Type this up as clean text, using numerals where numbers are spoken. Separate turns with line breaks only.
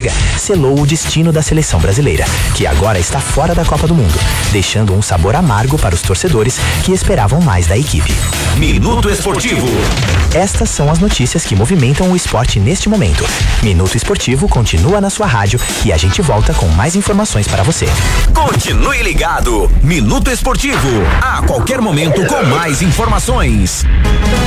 Liga selou o destino da seleção brasileira, que agora está fora da Copa do Mundo, deixando um sabor amargo para os torcedores que esperavam mais da equipe.
Minuto Esportivo.
Estas são as notícias que movimentam o esporte neste momento. Minuto Esportivo continua na sua rádio e a gente volta com mais informações para você.
Continue ligado. Minuto Esportivo. A qualquer momento com mais informações.